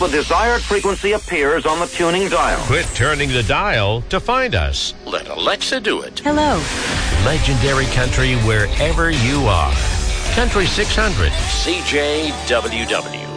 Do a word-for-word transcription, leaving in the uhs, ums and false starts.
the desired frequency appears on the tuning dial. Quit turning the dial to find us. Let Alexa do it. Hello. Legendary country wherever you are. Country six hundred. C J W W.